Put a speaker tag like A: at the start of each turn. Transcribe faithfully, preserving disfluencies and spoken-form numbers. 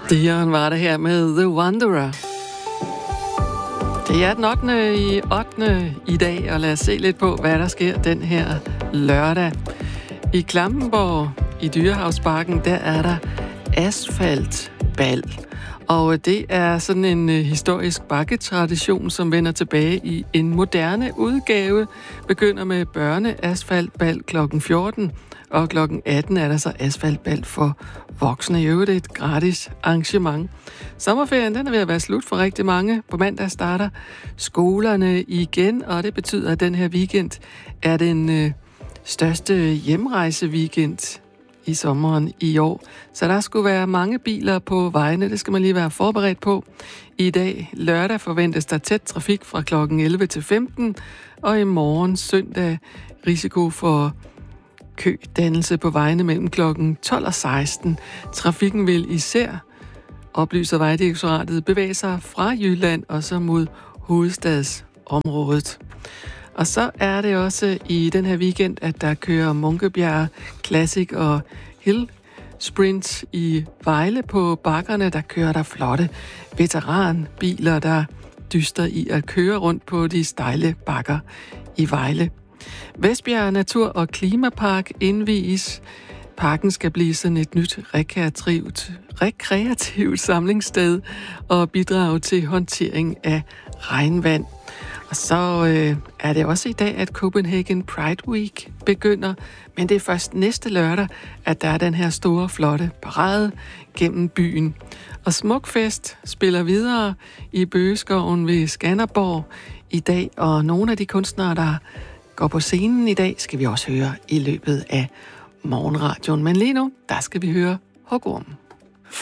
A: Dion var det her med The Wanderer. Det er den ottende i ottende i dag, og lad os se lidt på, hvad der sker den her lørdag. I Klampenborg, i Dyrehavsparken, der er der asfaltbal. Og det er sådan en historisk bakketradition, som vender tilbage i en moderne udgave. Begynder med børneasfaltbal klokken fjorten, og klokken atten er der så asfaltbal for voksne. I øvrigt et gratis arrangement. Sommerferien den er ved at være slut for rigtig mange. På mandag starter skolerne igen, og det betyder, at den her weekend er den øh, største hjemrejseweekend i sommeren i år. Så der skulle være mange biler på vejene. Det skal man lige være forberedt på. I dag, lørdag, forventes der tæt trafik fra klokken elleve til femten, og i morgen, søndag, risiko for kødannelse på vejene mellem klokken tolv og seksten. Trafikken vil især, oplyser Vejdirektoratet, bevæge sig fra Jylland og så mod hovedstadsområdet. Og så er det også i den her weekend, at der kører Munkebjerg Classic og Hill Sprint i Vejle. På bakkerne, der kører der flotte veteranbiler, der dyster i at køre rundt på de stejle bakker i Vejle. Vestbjerg Natur- og Klimapark indvies. Parken skal blive sådan et nyt rekreativt, rekreativt samlingssted og bidrage til håndtering af regnvand. Og så øh, er det også i dag, at Copenhagen Pride Week begynder, men det er først næste lørdag, at der er den her store, flotte parade gennem byen. Og Smukfest spiller videre i Bøgeskoven ved Skanderborg i dag, og nogle af de kunstnere, der går på scenen i dag, skal vi også høre i løbet af morgenradioen. Men lige nu, der skal vi høre Hugorm.